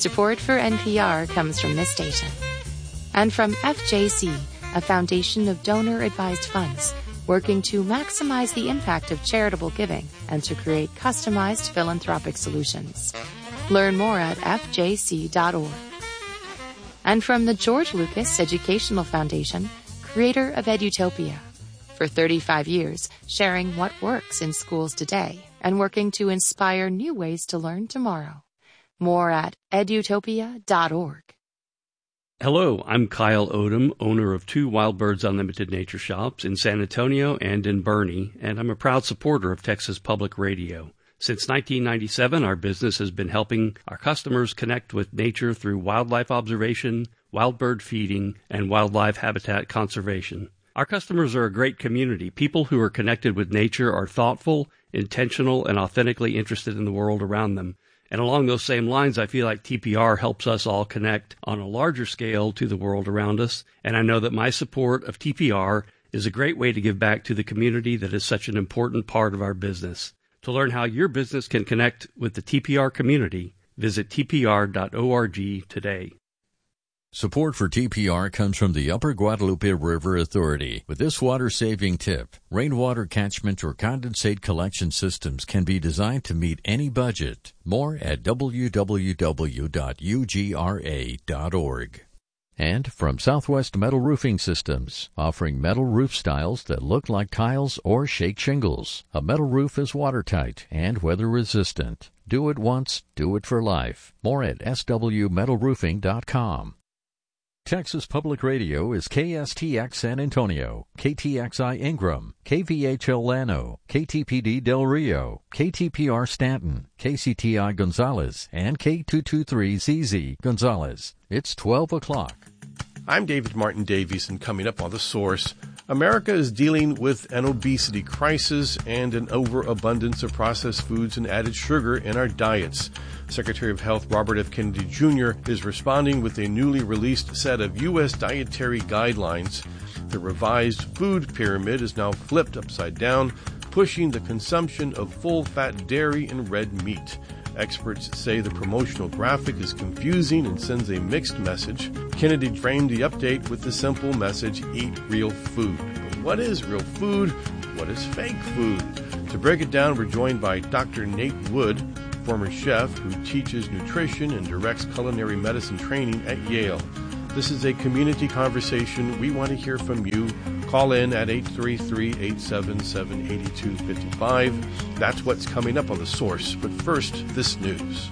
Support for NPR comes from this station. And from FJC, a foundation of donor-advised funds working to maximize the impact of charitable giving and to create customized philanthropic solutions. Learn more at fjc.org. And from the George Lucas Educational Foundation, creator of Edutopia. For 35 years, sharing what works in schools today and working to inspire new ways to learn tomorrow. More at edutopia.org. Hello, I'm Kyle Odom, owner of 2 Wild Birds Unlimited nature shops in San Antonio and in Boerne, and I'm a proud supporter of Texas Public Radio. Since 1997, our business has been helping our customers connect with nature through wildlife observation, wild bird feeding, and wildlife habitat conservation. Our customers are a great community. People who are connected with nature are thoughtful, intentional, and authentically interested in the world around them. And along those same lines, I feel like TPR helps us all connect on a larger scale to the world around us. And I know that my support of TPR is a great way to give back to the community that is such an important part of our business. To learn how your business can connect with the TPR community, visit tpr.org today. Support for TPR comes from the Upper Guadalupe River Authority. With this water-saving tip, rainwater catchment or condensate collection systems can be designed to meet any budget. More at www.ugra.org. And from Southwest Metal Roofing Systems, offering metal roof styles that look like tiles or shake shingles. A metal roof is watertight and weather-resistant. Do it once, do it for life. More at swmetalroofing.com. Texas Public Radio is KSTX San Antonio, KTXI Ingram, KVHL Llano, KTPD Del Rio, KTPR Stanton, KCTI Gonzales, and K223ZZ Gonzales. It's 12 o'clock. I'm David Martin Davies, and coming up on The Source, America is dealing with an obesity crisis and an overabundance of processed foods and added sugar in our diets. Secretary of Health Robert F. Kennedy Jr. is responding with a newly released set of U.S. dietary guidelines. The revised food pyramid is now flipped upside down, pushing the consumption of full-fat dairy and red meat. Experts say the promotional graphic is confusing and sends a mixed message. Kennedy framed the update with the simple message, eat real food. But what is real food? What is fake food? To break it down, we're joined by Dr. Nate Wood, former chef who teaches nutrition and directs culinary medicine training at Yale. This is a community conversation. We want to hear from you. Call in at 833-877-8255. That's what's coming up on The Source. But first, this news.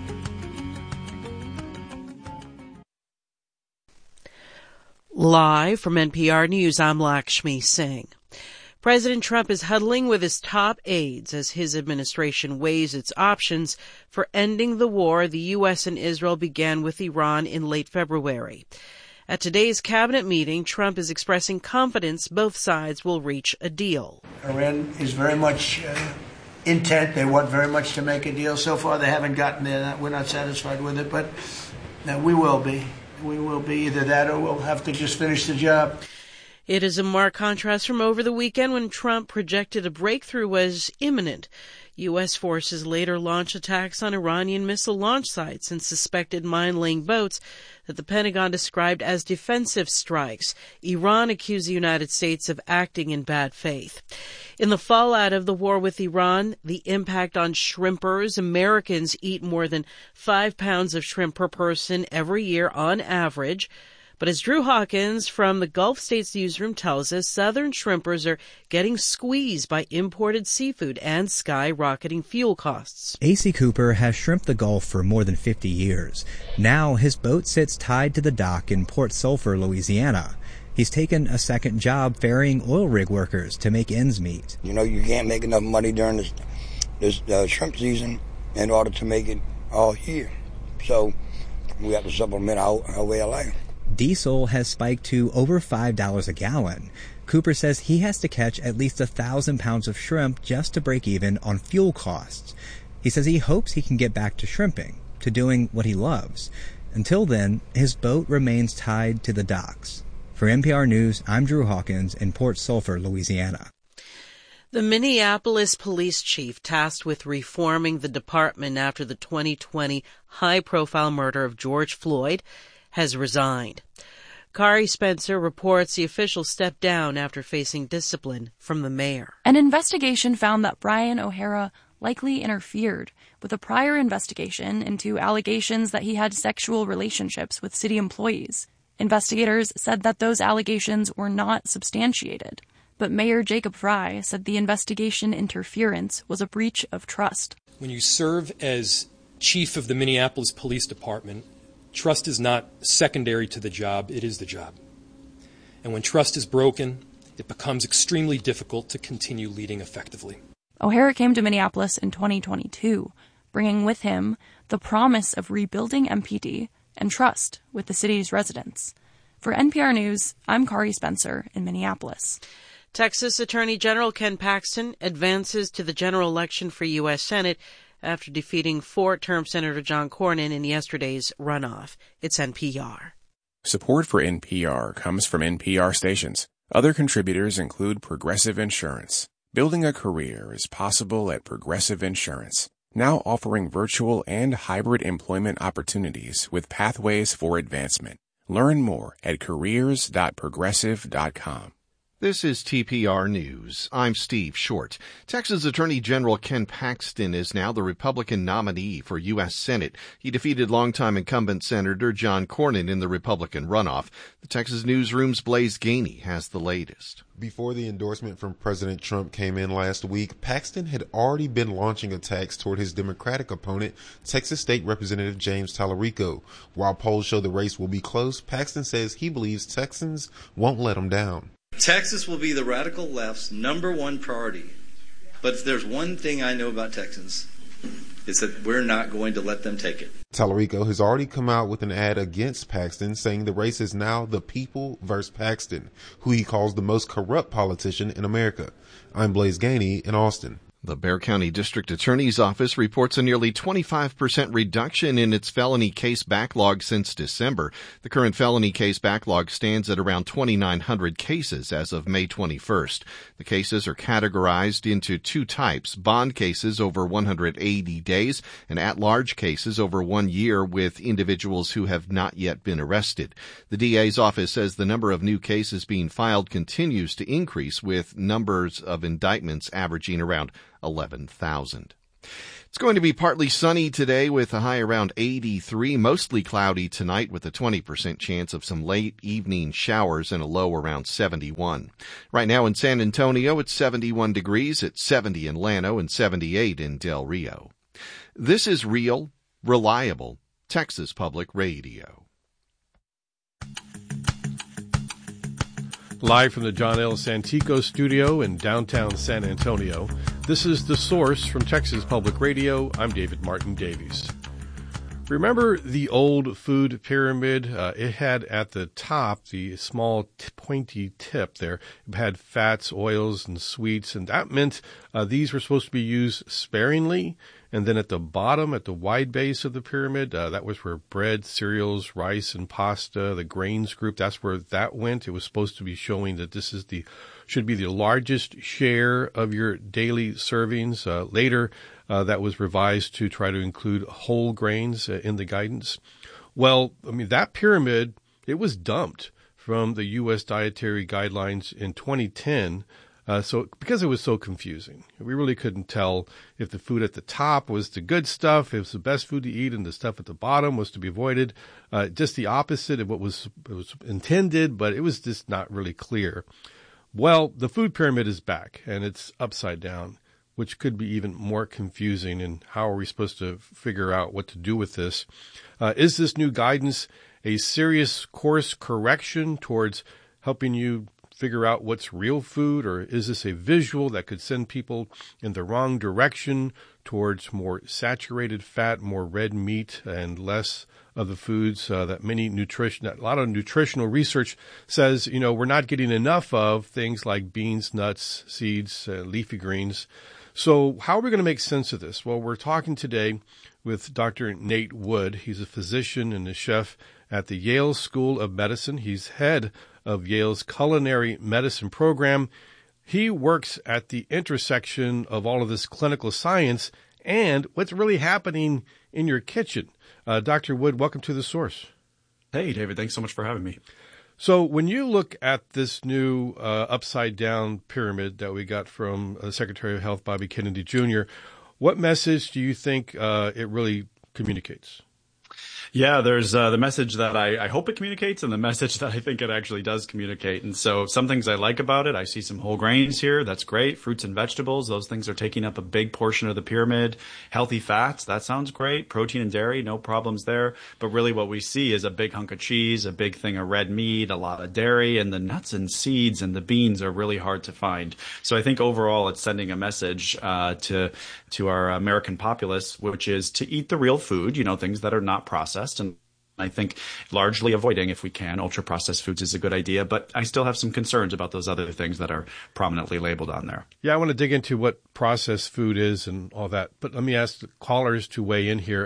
Live from NPR News, I'm Lakshmi Singh. President Trump is huddling with his top aides as his administration weighs its options for ending the war the U.S. and Israel began with Iran in late February. At today's cabinet meeting, Trump is expressing confidence both sides will reach a deal. Iran is very much intent. They want very much to make a deal. So far, they haven't gotten there. We're not satisfied with it, but we will be. We will be either that or we'll have to just finish the job. It is a marked contrast from over the weekend when Trump projected a breakthrough was imminent. U.S. forces later launched attacks on Iranian missile launch sites and suspected mine-laying boats that the Pentagon described as defensive strikes. Iran accused the United States of acting in bad faith. In the fallout of the war with Iran, the impact on shrimpers, Americans eat more than 5 pounds of shrimp per person every year on average. But as Drew Hawkins from the Gulf States newsroom tells us, Southern shrimpers are getting squeezed by imported seafood and skyrocketing fuel costs. A.C. Cooper has shrimped the Gulf for more than 50 years. Now his boat sits tied to the dock in Port Sulphur, Louisiana. He's taken a second job ferrying oil rig workers to make ends meet. You know, you can't make enough money during this shrimp season in order to make it all year. So we have to supplement our way of life. Diesel has spiked to over $5 a gallon. Cooper says he has to catch at least 1,000 pounds of shrimp just to break even on fuel costs. He says he hopes he can get back to shrimping, to doing what he loves. Until then, his boat remains tied to the docks. For NPR News, I'm Drew Hawkins in Port Sulphur, Louisiana. The Minneapolis police chief tasked with reforming the department after the 2020 high-profile murder of George Floyd has resigned. Kari Spencer reports the official stepped down after facing discipline from the mayor. An investigation found that Brian O'Hara likely interfered with a prior investigation into allegations that he had sexual relationships with city employees. Investigators said that those allegations were not substantiated. But Mayor Jacob Frey said the investigation interference was a breach of trust. When you serve as chief of the Minneapolis Police Department, trust is not secondary to the job, it is the job. And when trust is broken, it becomes extremely difficult to continue leading effectively. O'Hara came to Minneapolis in 2022, bringing with him the promise of rebuilding MPD and trust with the city's residents. For NPR News, I'm Kari Spencer in Minneapolis. Texas Attorney General Ken Paxton advances to the general election for U.S. Senate after defeating four-term Senator John Cornyn in yesterday's runoff. It's NPR. Support for NPR comes from NPR stations. Other contributors include Progressive Insurance. Building a career is possible at Progressive Insurance, now offering virtual and hybrid employment opportunities with pathways for advancement. Learn more at careers.progressive.com. This is TPR News. I'm Steve Short. Texas Attorney General Ken Paxton is now the Republican nominee for U.S. Senate. He defeated longtime incumbent Senator John Cornyn in the Republican runoff. The Texas Newsroom's Blaise Gainey has the latest. Before the endorsement from President Trump came in last week, Paxton had already been launching attacks toward his Democratic opponent, Texas State Representative James Tallarico. While polls show the race will be close, Paxton says he believes Texans won't let him down. Texas will be the radical left's number one priority. But if there's one thing I know about Texans, it's that we're not going to let them take it. Tallarico has already come out with an ad against Paxton, saying the race is now the people versus Paxton, who he calls the most corrupt politician in America. I'm Blaise Gainey in Austin. The Bexar County District Attorney's Office reports a nearly 25% reduction in its felony case backlog since December. The current felony case backlog stands at around 2,900 cases as of May 21st. The cases are categorized into two types: bond cases over 180 days and at-large cases over 1 year with individuals who have not yet been arrested. The DA's office says the number of new cases being filed continues to increase, with numbers of indictments averaging around 11,000. It's going to be partly sunny today with a high around 83, mostly cloudy tonight with a 20% chance of some late evening showers and a low around 71. Right now in San Antonio, it's 71 degrees, it's 70 in Llano and 78 in Del Rio. This is real, reliable Texas Public Radio. Live from the John L. Santico studio in downtown San Antonio, this is The Source from Texas Public Radio. I'm David Martin Davies. Remember the old food pyramid? It had at the top the small pointy tip there. It had fats, oils, and sweets, and that meant these were supposed to be used sparingly. And then at the bottom, at the wide base of the pyramid, that was where bread, cereals, rice, and pasta, the grains group, that's where that went. It was supposed to be showing that this is should be the largest share of your daily servings. Later, that was revised to try to include whole grains in the guidance. Well, I mean, that pyramid, it was dumped from the U.S. Dietary Guidelines in 2010. Because it was so confusing, we really couldn't tell if the food at the top was the good stuff, if it was the best food to eat, and the stuff at the bottom was to be avoided. Just the opposite of what was intended, but it was just not really clear. Well, the food pyramid is back, and it's upside down, which could be even more confusing. And how are we supposed to figure out what to do with this? Is this new guidance a serious course correction towards helping you figure out what's real food, or is this a visual that could send people in the wrong direction towards more saturated fat, more red meat, and less of the foods that a lot of nutritional research says, we're not getting enough of, things like beans, nuts, seeds, leafy greens. So how are we going to make sense of this? Well, we're talking today with Dr. Nate Wood. He's a physician and a chef at the Yale School of Medicine. He's head of Yale's culinary medicine program. He works at the intersection of all of this clinical science and what's really happening in your kitchen. Dr. Wood, welcome to The Source. Hey, David. Thanks so much for having me. So when you look at this new upside-down pyramid that we got from Secretary of Health Bobby Kennedy Jr., what message do you think it really communicates? Yeah, there's the message that I hope it communicates and the message that I think it actually does communicate. And so some things I like about it, I see some whole grains here. That's great. Fruits and vegetables, those things are taking up a big portion of the pyramid. Healthy fats, that sounds great. Protein and dairy, no problems there. But really what we see is a big hunk of cheese, a big thing of red meat, a lot of dairy, and the nuts and seeds and the beans are really hard to find. So I think overall it's sending a message to our American populace, which is to eat the real food, things that are not processed. And I think largely avoiding, if we can, ultra-processed foods is a good idea. But I still have some concerns about those other things that are prominently labeled on there. Yeah, I want to dig into what processed food is and all that. But let me ask the callers to weigh in here.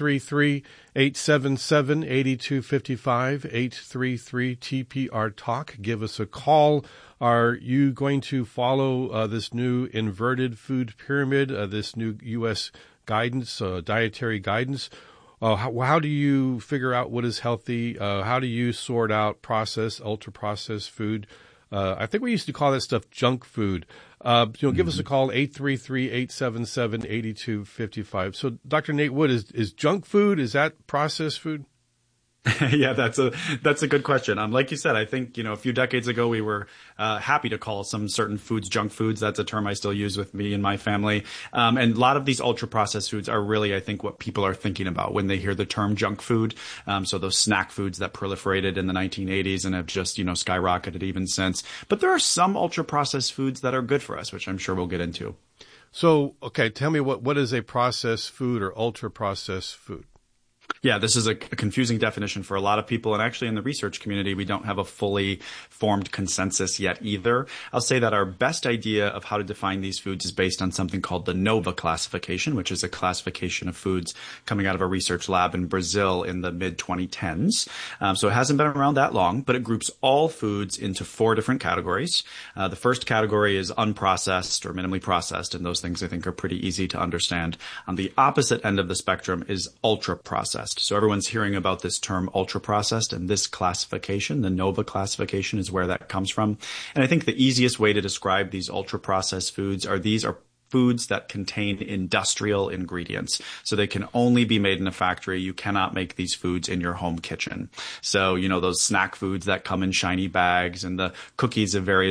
833-877-8255, 833-TPR-TALK. Give us a call. Are you going to follow this new inverted food pyramid, this new U.S. guidance, dietary guidance? How do you figure out what is healthy? How do you sort out processed, ultra-processed food? I think we used to call that stuff junk food. Give us a call, 833-877-8255. So, Dr. Nate Wood, is junk food, is that processed food? Yeah, that's a good question. Like you said, I think, a few decades ago, we were happy to call some certain foods junk foods. That's a term I still use with me and my family. And a lot of these ultra processed foods are really, I think, what people are thinking about when they hear the term junk food. So those snack foods that proliferated in the 1980s and have just, skyrocketed even since. But there are some ultra processed foods that are good for us, which I'm sure we'll get into. So, okay, tell me what is a processed food or ultra processed food? Yeah, this is a confusing definition for a lot of people. And actually in the research community, we don't have a fully formed consensus yet either. I'll say that our best idea of how to define these foods is based on something called the NOVA classification, which is a classification of foods coming out of a research lab in Brazil in the mid-2010s. So it hasn't been around that long, but it groups all foods into 4 different categories. The first category is unprocessed or minimally processed, and those things I think are pretty easy to understand. On the opposite end of the spectrum is ultra-processed. So everyone's hearing about this term ultra-processed, and this classification, the NOVA classification, is where that comes from. And I think the easiest way to describe these ultra-processed foods are foods that contain industrial ingredients. So they can only be made in a factory. You cannot make these foods in your home kitchen. So, those snack foods that come in shiny bags and the cookies of various